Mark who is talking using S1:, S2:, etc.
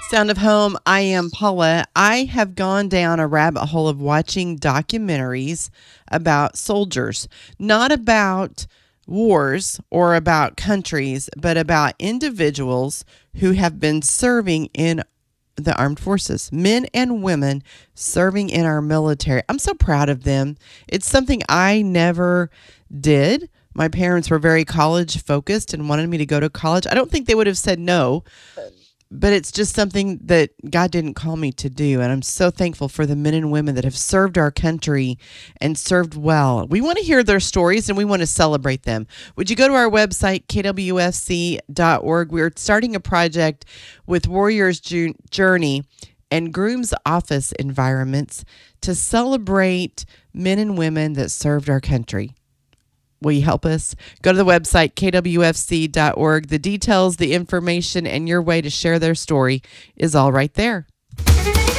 S1: Sound of Home. I am Paula. I have gone down a rabbit hole of watching documentaries about soldiers, not about wars or about countries, but about individuals who have been serving in the armed forces, men and women serving in our military. I'm so proud of them. It's something I never did. My parents were very college focused and wanted me to go to college. I don't think they would have said no, but it's just something that God didn't call me to do. And I'm so thankful for the men and women that have served our country and served well. We want to hear their stories and we want to celebrate them. Would you go to our website, kwfc.org? We're starting a project with Warriors Journey and Groom's Office environments to celebrate men and women that served our country. Will you help us? Go to the website, kwfc.org. The details, the information, and your way to share their story is all right there.